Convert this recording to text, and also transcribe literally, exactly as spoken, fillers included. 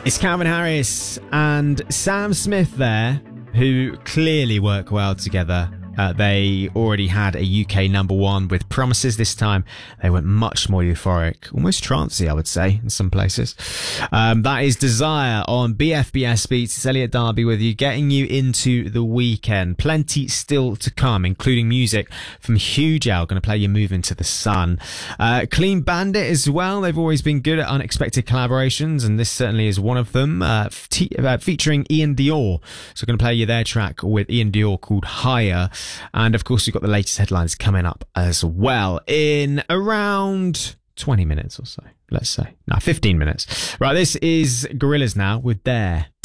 It's Calvin Harris and Sam Smith there, who clearly work well together. Uh, they already had a U K number one with Promises. This time they went much more euphoric, almost trancey, I would say, in some places. Um, that is Desire on B F B S Beats. It's Elliot Darby with you, getting you into the weekend. Plenty still to come, including music from Huge L, going to play you Move Into the Sun. Uh, Clean Bandit as well. They've always been good at unexpected collaborations, and this certainly is one of them, uh, f- uh, featuring Ian Dior. So going to play you their track with Ian Dior called Higher. And of course, we've got the latest headlines coming up as well in around twenty minutes or so, let's say. No, fifteen minutes. Right, this is Gorillaz now with Dare.